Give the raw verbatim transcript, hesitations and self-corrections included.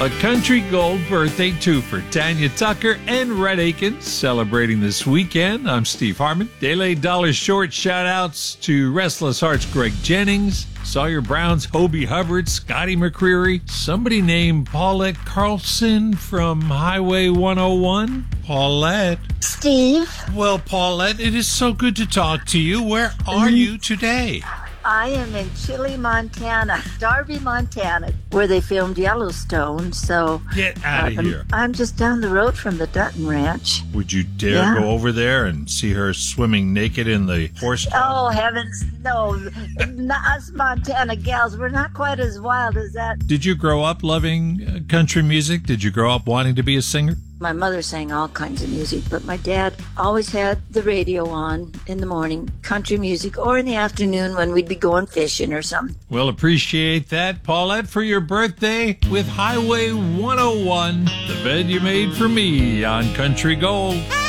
A Country Gold birthday too for Tanya Tucker and Red Aiken celebrating this weekend. I'm Steve Harmon. Daily Dollar Short shout-outs to Restless Hearts Greg Jennings, Sawyer Brown's Hobie Hubbard, Scotty McCreery, somebody named Paulette Carlson from Highway one oh one. Paulette. Steve. Well, Paulette, it is so good to talk to you. Where are mm-hmm. you today? I am in Chile, Montana, Darby, Montana, where they filmed Yellowstone. So get out of uh, here. I'm just down the road from the Dutton Ranch. Would you dare yeah. go over there and see her swimming naked in the horse tub? Oh, heavens, no. Not us Montana gals, we're not quite as wild as that. Did you grow up loving uh, country music? Did you grow up wanting to be a singer? My mother sang all kinds of music, but my dad always had the radio on in the morning, country music, or in the afternoon when we'd be going fishing or something. Well, appreciate that, Paulette, for your birthday with Highway one oh one, the bed you made for me on Country Gold.